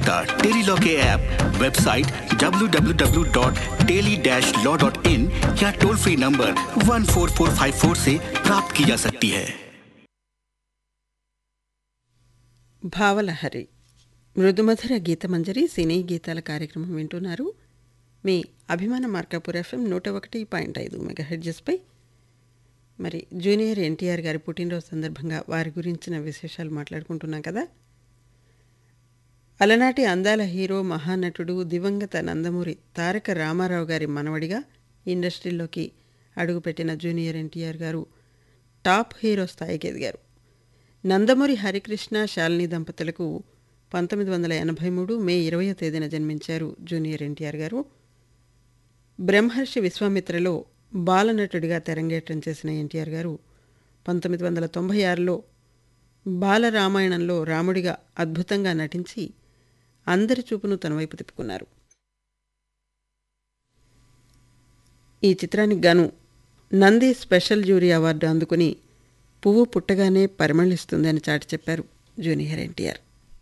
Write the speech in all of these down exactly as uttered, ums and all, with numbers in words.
का टेलीलॉ के app, website W W W dot tele dash law dot in या toll free number one four four five four से प्राप्त की जा सकती है। భావలహరి మృదుమధుర గీతమంజరి సినీ గీతాల కార్యక్రమం వింటున్నారు. మీ అభిమాన మార్కాపూర్ ఎఫ్ఎం నూట ఒకటి పాయింట్ ఐదు మెగాహెర్ట్జ్పై. మరి జూనియర్ ఎన్టీఆర్ గారి పుట్టినరోజు సందర్భంగా వారి గురించిన విశేషాలు మాట్లాడుకుంటున్నాం కదా. అలనాటి అందాల హీరో, మహానటుడు, దివంగత నందమూరి తారక రామారావు గారి మనవడిగా ఇండస్ట్రీలోకి అడుగుపెట్టిన జూనియర్ ఎన్టీఆర్ గారు టాప్ హీరో స్థాయికి ఎదిగారు. నందమూరి హరికృష్ణ, శాలిని దంపతులకు పంతొమ్మిది వందల ఎనభై మూడు మే ఇరవయో తేదీన జన్మించారు జూనియర్ ఎన్టీఆర్ గారు. బ్రహ్మర్షి విశ్వామిత్రలో బాలనటుడిగా తెరంగేట్రం చేసిన ఎన్టీఆర్ గారు పంతొమ్మిది వందల తొంభై ఆరులో బాలరామాయణంలో రాముడిగా అద్భుతంగా నటించి అందరి చూపును తన వైపు తిప్పుకున్నారు. ఈ చిత్రానికి గాను నంది స్పెషల్ జ్యూరీ అవార్డు అందుకుని పువ్వు పుట్టగానే పరిమళిస్తుందని చాటి చెప్పారు జూనియర్ ఎన్టీఆర్.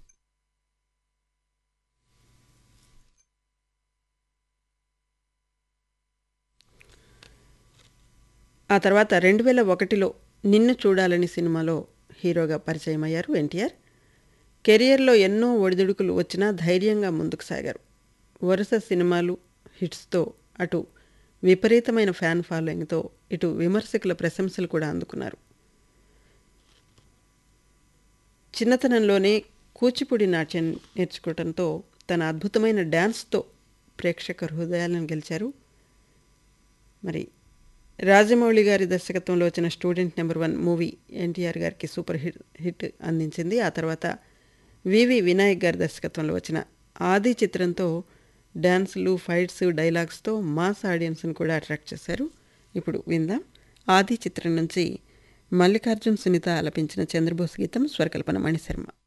ఆ తర్వాత రెండు వేల ఒకటిలో నిన్ను చూడాలని సినిమాలో హీరోగా పరిచయం అయ్యారు ఎన్టీఆర్. కెరియర్లో ఎన్నో ఒడిదుడుకులు వచ్చినా ధైర్యంగా ముందుకు సాగారు. వరుస సినిమాలు హిట్స్తో అటు విపరీతమైన ఫ్యాన్ ఫాలోయింగ్తో ఇటు విమర్శకుల ప్రశంసలు కూడా అందుకున్నారు. చిన్నతనంలోనే కూచిపూడి నాట్యం నేర్చుకోవడంతో తన అద్భుతమైన డ్యాన్స్తో ప్రేక్షక హృదయాలను గెలిచారు. మరి రాజమౌళి గారి దర్శకత్వంలో వచ్చిన student number one movie NTR గారికి సూపర్ హిట్ హిట్ అందించింది. ఆ తర్వాత వివి వినాయక్ గారి దర్శకత్వంలో వచ్చిన ఆది చిత్రంతో డ్యాన్సులు, ఫైట్స్, డైలాగ్స్తో మాస్ ఆడియన్స్ని కూడా అట్రాక్ట్ చేశారు. ఇప్పుడు విందాం ఆది చిత్రం నుంచి మల్లికార్జున్ సునీత ఆలపించిన చంద్రబోస్ గీతం, స్వరకల్పన మణిశర్మ.